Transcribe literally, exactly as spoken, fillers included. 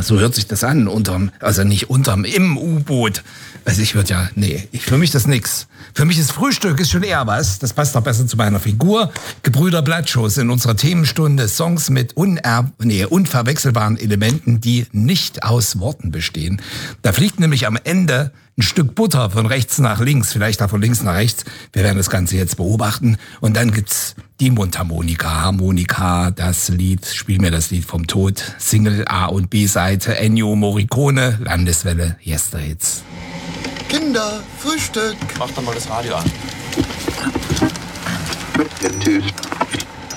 so hört sich das an, unterm, also nicht unterm, im U-Boot. Also ich würde ja, nee, ich, für mich das nix. Für mich ist Frühstück ist schon eher was, das passt doch besser zu meiner Figur. Gebrüder Blattschuss in unserer Themenstunde, Songs mit uner, nee, unverwechselbaren Elementen, die nicht aus Worten bestehen. Da fliegt nämlich am Ende ein Stück Butter von rechts nach links, vielleicht auch von links nach rechts. Wir werden das Ganze jetzt beobachten. Und dann gibt's die Mundharmonika, Harmonika, das Lied, Spiel mir das Lied vom Tod, Single A- und B-Seite, Ennio Morricone, Landeswelle, Yesterhits. Kinder, Frühstück. Mach doch mal das Radio an. Mit dem Tisch.